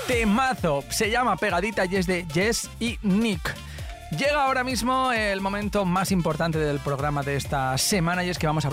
Temazo, se llama Pegadita y es de Jess y Nick. Llega ahora mismo el momento más importante del programa de esta semana y es que vamos a